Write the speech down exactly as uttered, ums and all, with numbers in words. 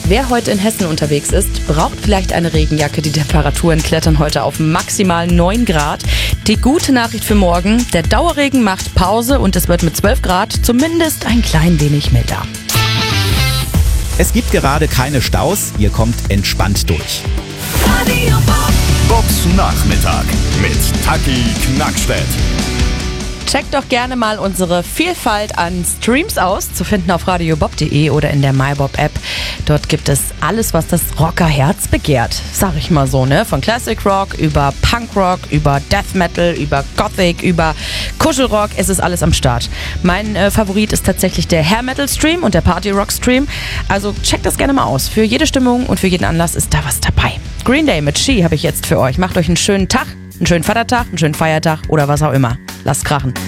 Wer heute in Hessen unterwegs ist, braucht vielleicht eine Regenjacke. Die Temperaturen klettern heute auf maximal neun Grad. Die gute Nachricht für morgen: Der Dauerregen macht Pause und es wird mit zwölf Grad zumindest ein klein wenig milder. Es gibt gerade keine Staus, ihr kommt entspannt durch. Bobs Nachmittag mit Taki Knackstedt. Checkt doch gerne mal unsere Vielfalt an Streams aus, zu finden auf radiobob punkt de oder in der MyBob-App. Dort gibt es alles, was das Rockerherz begehrt, sag ich mal so, ne? Von Classic Rock über Punk Rock, über Death Metal, über Gothic, über Kuschelrock, es ist alles am Start. Mein äh, Favorit ist tatsächlich der Hair Metal Stream und der Party Rock Stream. Also checkt das gerne mal aus. Für jede Stimmung und für jeden Anlass ist da was dabei. Green Day mit She habe ich jetzt für euch. Macht euch einen schönen Tag, einen schönen Vatertag, einen schönen Feiertag oder was auch immer. Lasst krachen.